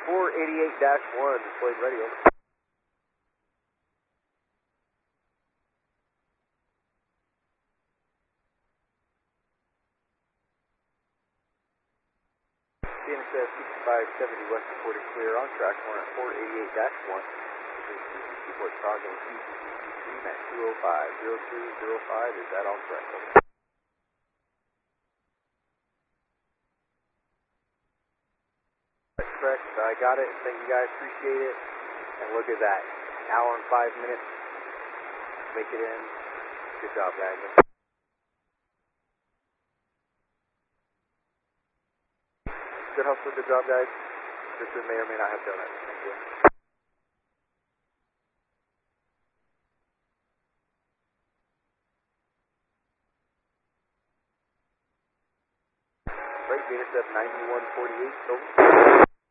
488-1, displayed ready, over. CNSS 6570 West reporting clear on track 1 at 488-1. Report Chicago team at 205-0205. Is that all correct? That's correct. I got it. Thank you guys. Appreciate it. And look at that. Hour and 5 minutes. Make it in. Good job, guys. Good hustle. Good job, guys. Richard may or may not have donuts. Thank you. Great, data set 9148, over.